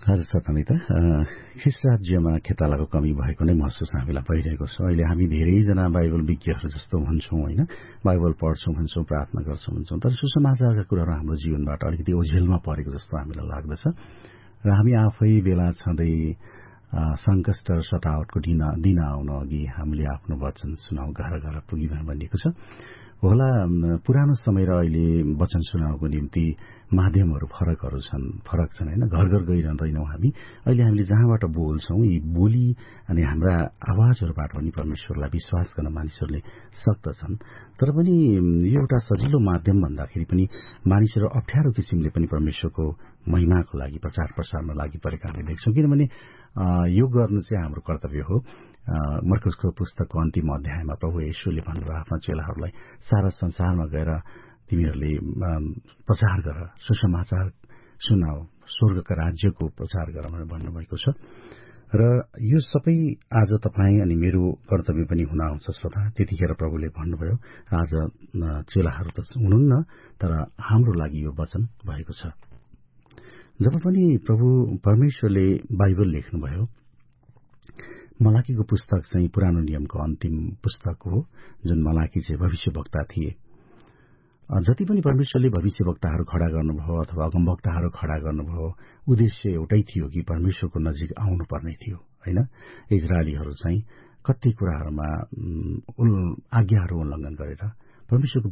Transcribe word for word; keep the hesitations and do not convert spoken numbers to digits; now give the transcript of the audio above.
हजुर सतामी त ख्रिस्ट राज्यमा खेतालाको कमी भएको नै महसुस हामीलाई भइरहेको छ। अहिले हामी धेरैजना बाइबल विज्ञहरू जस्तो भन्छौँ होइन, बाइबल पढ्छौँ भन्छौँ, प्रार्थना गर्छौँ भन्छौँ, तर सुसमाचारका कुराहरू हाम्रो जीवनबाट अलिकति ओझेलमा परेको जस्तो हामीलाई लाग्दछ र हामी आफै बेला छँदै सङ्कष्ट र सतावटको दिन दिन आउन अघि हामीले आफ्नो वचन सुनाऊ घर घर पुगिमा भनिएको छ। होला पुरानो समय र अहिले वचन सुनाउको निम्ति माध्यमहरू फरकहरू छन्, फरक छन् होइन। घर घर गइरहँदैनौँ हामी। अहिले हामीले जहाँबाट बोल्छौँ यी बोली अनि हाम्रा आवाजहरूबाट पनि परमेश्वरलाई विश्वास गर्न मानिसहरूले सक्दछन्। तर पनि यो एउटा सजिलो माध्यम भन्दाखेरि पनि मानिसहरू अप्ठ्यारो किसिमले पनि परमेश्वरको महिमाको लागि प्रचार प्रसारमा लागि परेका हामी देख्छौँ। किनभने यो गर्नु चाहिँ हाम्रो कर्तव्य हो। मर्कुसको पुस्तकको अन्तिम अध्यायमा प्रभु येशूले भन्नुभयो आफ्ना चेलाहरूलाई, सारा संसारमा गएर तिमीहरूले प्रचार गर, सुसमाचार सुनाऊ, स्वर्गका राज्यको प्रचार गर भनेर भन्नुभएको छ। र यो सबै आज तपाईँ अनि मेरो कर्तव्य पनि हुन आउँछ श्रोता। त्यतिखेर प्रभुले भन्नुभयो आज चेलाहरू त हुनुहुन्न, तर हाम्रो लागि यो वचन भएको छ। जब पनि प्रभु परमेश्वरले बाइबल लेख्नुभयो, मलाकीको पुस्तक चाहिँ पुरानो नियमको अन्तिम पुस्तक हो, जुन मलाकी चाहिँ भविष्यवक्ता थिए। जति पनि परमेश्वरले भविष्यवक्ताहरू खडा गर्नुभयो अथवा अगमवक्ताहरू खडा गर्नुभयो, उद्देश्य एउटै थियो कि परमेश्वरको नजिक आउनुपर्ने थियो होइन। इजरायलीहरू चाहिँ कति कुराहरूमा आज्ञाहरू उल्लङ्घन गरेर परमेश्वरको